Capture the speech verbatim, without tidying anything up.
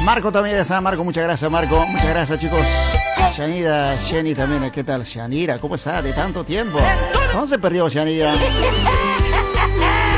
Marco también está, Marco, muchas gracias, Marco. Muchas gracias, chicos. Shanira, Shani también, ¿qué tal? Shanira, ¿cómo está? De tanto tiempo. ¿Dónde se perdió Shanira?